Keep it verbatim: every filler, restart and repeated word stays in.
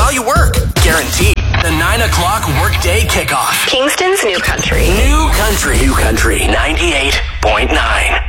while you work. Guaranteed. The nine o'clock workday kickoff. Kingston's New Country. New Country. New Country. ninety-eight point nine.